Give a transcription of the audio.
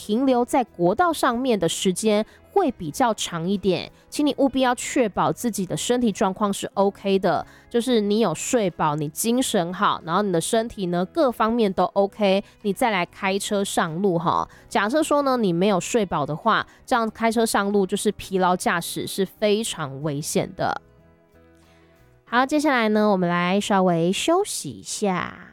停留在国道上面的时间会比较长一点，请你务必要确保自己的身体状况是 OK 的，就是你有睡饱，你精神好，然后你的身体呢各方面都 OK， 你再来开车上路哈。假设说呢你没有睡饱的话，这样开车上路就是疲劳驾驶，是非常危险的。好，接下来呢我们来稍微休息一下。